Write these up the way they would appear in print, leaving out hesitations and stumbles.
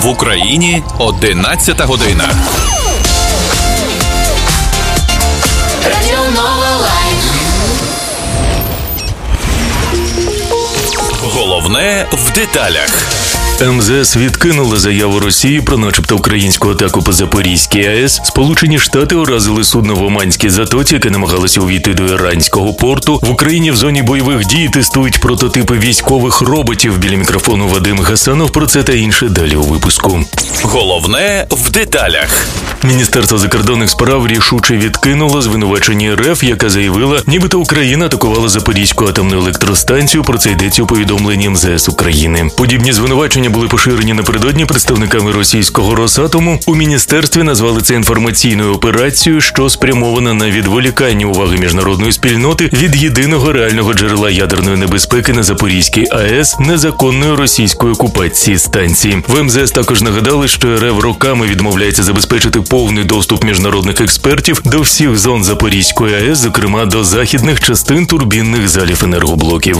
В Україні 11 година. Радіо Нова Лайв. Головне в деталях. МЗС відкинула заяву Росії про начебто українську атаку по Запорізькій АЕС. Сполучені Штати уразили судно в Оманській затоці, яке намагалося увійти до іранського порту. В Україні в зоні бойових дій тестують прототипи військових роботів. Біля мікрофону Вадим Гасанов. Про це та інше далі у випуску. Головне в деталях. Міністерство закордонних справ рішуче відкинуло звинувачення РФ, яка заявила, нібито Україна атакувала Запорізьку атомну електростанцію. Про це йдеться у повідомленні МЗС України. Подібні звинувачення були поширені напередодні представниками російського Росатому. У міністерстві назвали це інформаційною операцією, що спрямована на відволікання уваги міжнародної спільноти від єдиного реального джерела ядерної небезпеки на Запорізькій АЕС – незаконної російської окупації станції. В МЗС також нагадали, що РФ роками відмовляється забезпечити повний доступ міжнародних експертів до всіх зон Запорізької АЕС, зокрема до західних частин турбінних залів енергоблоків.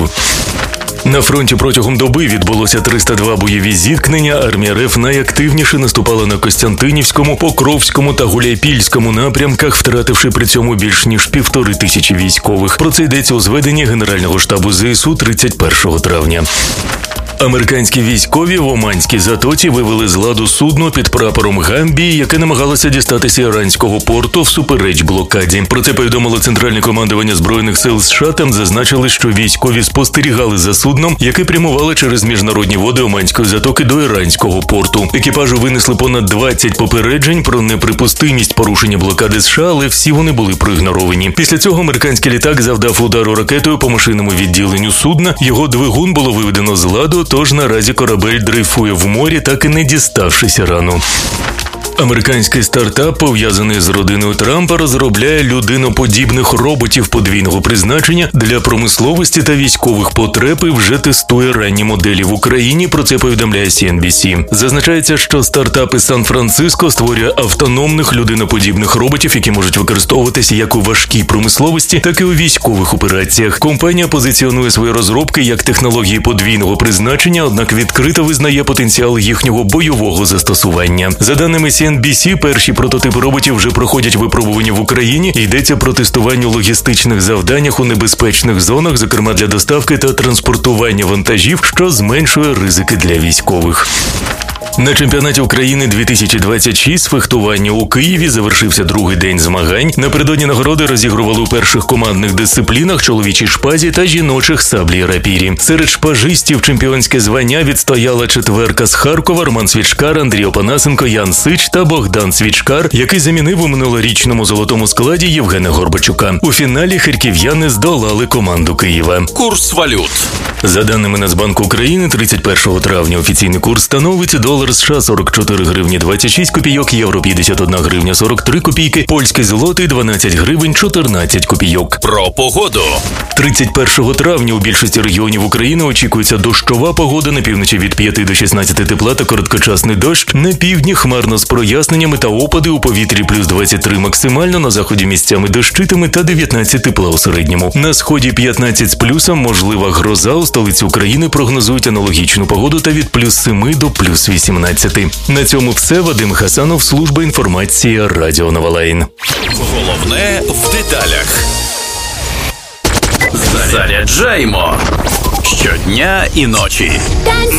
На фронті протягом доби відбулося 302 бойові зіткнення. Армія РФ найактивніше наступала на Костянтинівському, Покровському та Гуляйпільському напрямках, втративши при цьому більш ніж 1500 військових. Про це йдеться у зведенні Генерального штабу ЗСУ 31 травня. Американські військові в Оманській затоці вивели з ладу судно під прапором Гамбії, яке намагалося дістатися іранського порту всупереч блокаді. Про це повідомило Центральне командування Збройних сил США. Там зазначили, що військові спостерігали за судном, яке прямувало через міжнародні води Оманської затоки до іранського порту. Екіпажу винесли понад 20 попереджень про неприпустимість порушення блокади США, але всі вони були проігноровані. Після цього американський літак завдав удару ракетою по машинному відділенню судна. Його двигун було виведено з ладу, тож наразі корабель дрейфує в морі, так і не діставшись Ірану. Американський стартап, пов'язаний з родиною Трампа, розробляє людиноподібних роботів подвійного призначення для промисловості та військових потреб і вже тестує ранні моделі в Україні. Про це повідомляє CNBC. Зазначається, що стартап із Сан-Франциско створює автономних людиноподібних роботів, які можуть використовуватися як у важкій промисловості, так і у військових операціях. Компанія позиціонує свої розробки як технології подвійного призначення, однак відкрито визнає потенціал їхнього бойового застосування. За даними CNBC, перші прототипи роботів вже проходять випробування в Україні. Йдеться про тестування у логістичних завданнях у небезпечних зонах, зокрема для доставки та транспортування вантажів, що зменшує ризики для військових. На чемпіонаті України 2026 з фехтування у Києві завершився другий день змагань. Напередодні нагороди розігрували у перших командних дисциплінах чоловічій шпазі та жіночих саблі й рапірі. Серед шпажистів чемпіонське звання відстояла четверка з Харкова: Роман Свічкар, Андрій Опанасенко, Ян Сич та Богдан Свічкар, який замінив у минулорічному золотому складі Євгена Горбачука. У фіналі харків'яни здолали команду Києва. Курс валют. За даними Нацбанку України, 31 травня офіційний курс становить долар США 44 гривні 26 копійок, євро 51 гривня 43 копійки, польський злотий 12 гривень 14 копійок. Про погоду. 31 травня у більшості регіонів України очікується дощова погода, на півночі від 5 до 16 тепла та короткочасний дощ, на півдні хмарно з проясненнями та опади, у повітрі плюс 23 максимально, на заході місцями дощитиме та 19 тепла у середньому. На сході 15 з плюсом, можлива гроза, у столиці України прогнозують аналогічну погоду та від плюс 7 до плюс 18. На цьому все. Вадим Гасанов, служба інформації, Радіо Нова Лайв. Головне в деталях. Заряджаємо щодня і ночі.